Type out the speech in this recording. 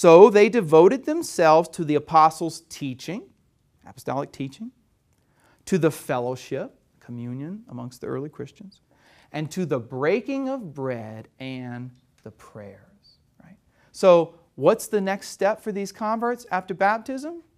So they devoted themselves to the apostles' teaching, apostolic teaching, to the fellowship, communion amongst the early Christians, and to the breaking of bread and the prayers. Right? So what's the next step for these converts after baptism?